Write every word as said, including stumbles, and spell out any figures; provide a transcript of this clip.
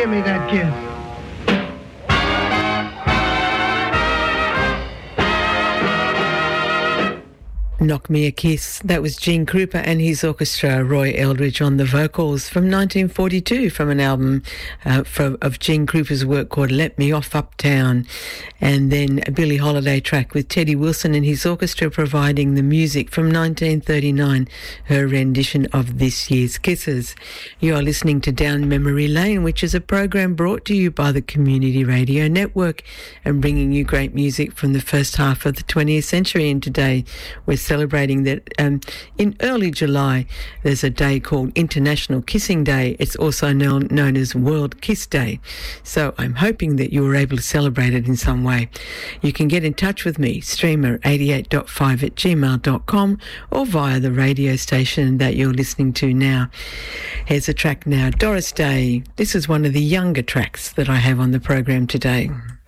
Give me that kiss. Knock Me a Kiss. That was Gene Krupa and his orchestra, Roy Eldridge on the vocals, from nineteen forty-two, from an album uh, for, of Gene Krupa's work called Let Me Off Uptown. And then a Billie Holiday track with Teddy Wilson and his orchestra providing the music from nineteen thirty-nine, her rendition of this year's Kisses. You are listening to Down Memory Lane, which is a program brought to you by the Community Radio Network and bringing you great music from the first half of the twentieth century. And today we're celebrating that um, in early July there's a day called International Kissing Day. It's also known, known as World Kiss Day. So I'm hoping that you were able to celebrate it in some way. You can get in touch with me, streamer eighty-eight point five at gmail dot com, or via the radio station that you're listening to now. Here's a track now, Doris Day. This is one of the younger tracks that I have on the program today.